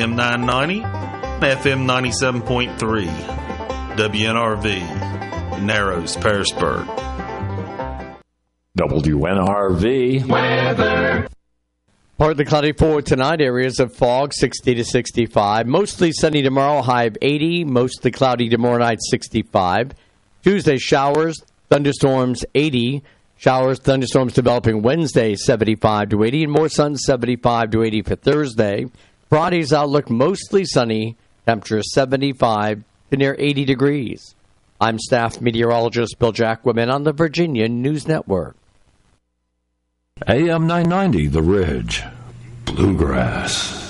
M990, FM 97.3, WNRV, Narrows, Pearisburg. WNRV weather. Partly cloudy for tonight. Areas of fog, 60 to 65. Mostly sunny tomorrow, high of 80. Mostly cloudy tomorrow night, 65. Tuesday, showers, thunderstorms, 80. Showers, thunderstorms developing Wednesday, 75 to 80. And more sun, 75 to 80 for Thursday. Friday's outlook, mostly sunny. Temperature 75 to near 80 degrees. I'm staff meteorologist Bill Jacquemin on the Virginia News Network. AM 990, The Ridge, Bluegrass.